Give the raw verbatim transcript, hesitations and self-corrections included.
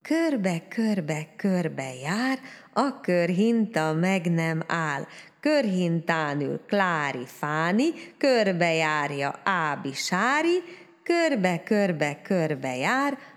Körbe-körbe körbe jár, a körhinta meg nem áll. Körhintán ül Klári Fáni, körbejárja Ábi Sári, körbe-körbe körbe jár,